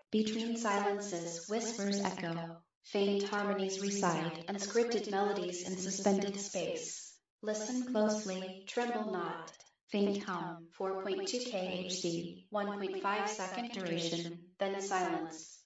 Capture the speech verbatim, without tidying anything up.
Between silences, whispers echo, faint harmonies reside, unscripted melodies in suspended space. Listen closely, tremble not. Faint hum, four point two K H Z, one point five second duration, then silence.